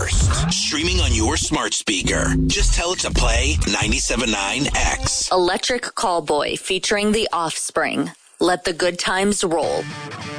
first. Streaming on your smart speaker. Just tell it to play 97.9 X. Electric Callboy featuring The Offspring. Let the good times roll.